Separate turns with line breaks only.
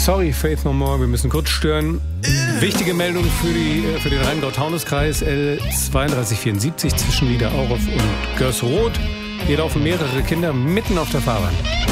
Sorry, Faith No More, wir müssen kurz stören. Wichtige Meldung für den Rheingau-Taunus-Kreis. L3274 zwischen Niederaurow und Görsroth. Hier laufen mehrere Kinder mitten auf der Fahrbahn.